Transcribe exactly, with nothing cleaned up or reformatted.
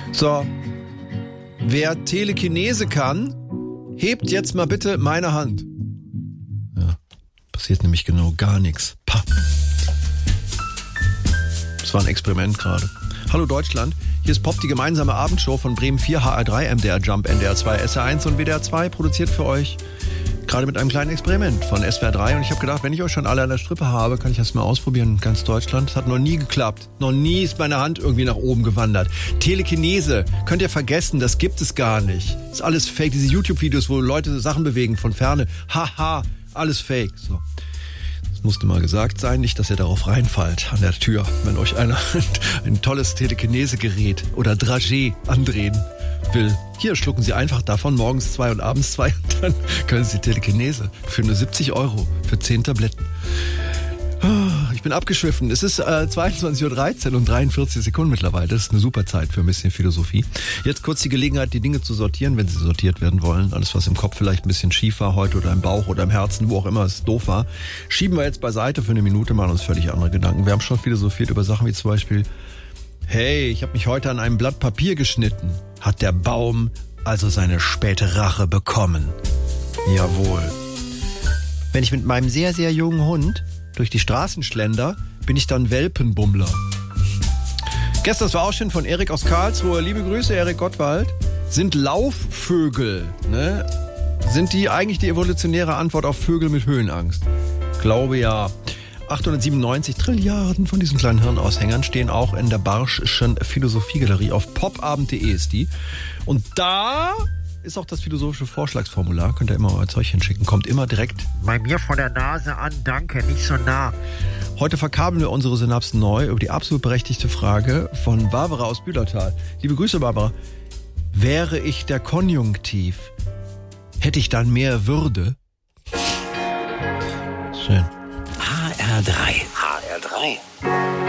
So, wer Telekinese kann, hebt jetzt mal bitte meine Hand. Ja, passiert nämlich genau gar nichts. Pah. Das war ein Experiment gerade. Hallo Deutschland, hier ist Pop, die gemeinsame Abendshow von Bremen vier, H R drei, M D R Jump, N D R zwei, S R eins und W D R zwei, produziert für euch. Gerade mit einem kleinen Experiment von S W R drei. Und ich habe gedacht, wenn ich euch schon alle an der Strippe habe, kann ich das mal ausprobieren in ganz Deutschland. Das hat noch nie geklappt. Noch nie ist meine Hand irgendwie nach oben gewandert. Telekinese, könnt ihr vergessen, das gibt es gar nicht. Das ist alles fake. Diese YouTube-Videos, wo Leute Sachen bewegen von Ferne. Haha, alles fake. So. Das musste mal gesagt sein, nicht, dass ihr darauf reinfallt an der Tür, wenn euch einer ein tolles Telekinese-Gerät oder Dragé andrehen will. Hier schlucken Sie einfach davon morgens zwei und abends zwei und dann können Sie Telekinese für nur siebzig Euro für zehn Tabletten. Ich bin abgeschwiffen. Es ist äh, zweiundzwanzig Uhr dreizehn und dreiundvierzig Sekunden mittlerweile. Das ist eine super Zeit für ein bisschen Philosophie. Jetzt kurz die Gelegenheit, die Dinge zu sortieren, wenn sie sortiert werden wollen. Alles, was im Kopf vielleicht ein bisschen schief war heute oder im Bauch oder im Herzen, wo auch immer es doof war, schieben wir jetzt beiseite für eine Minute, machen uns völlig andere Gedanken. Wir haben schon philosophiert über Sachen wie zum Beispiel: Hey, ich habe mich heute an einem Blatt Papier geschnitten. Hat der Baum also seine späte Rache bekommen? Jawohl. Wenn ich mit meinem sehr, sehr jungen Hund durch die Straßen schlender, bin ich dann Welpenbummler. Gestern, das war auch schön von Erik aus Karlsruhe. Liebe Grüße, Erik Gottwald. Sind Laufvögel, ne? Sind die eigentlich die evolutionäre Antwort auf Vögel mit Höhenangst? Glaube ja. achthundertsiebenundneunzig Trilliarden von diesen kleinen Hirnaushängern stehen auch in der Barschschen Philosophiegalerie. Auf popabend punkt de ist die. Und da ist auch das philosophische Vorschlagsformular. Könnt ihr immer euer Zeug hinschicken. Kommt immer direkt bei mir vor der Nase an. Danke, nicht so nah. Heute verkabeln wir unsere Synapsen neu über die absolut berechtigte Frage von Barbara aus Bühlertal. Liebe Grüße, Barbara. Wäre ich der Konjunktiv, hätte ich dann mehr Würde? Schön. H R drei. H R drei.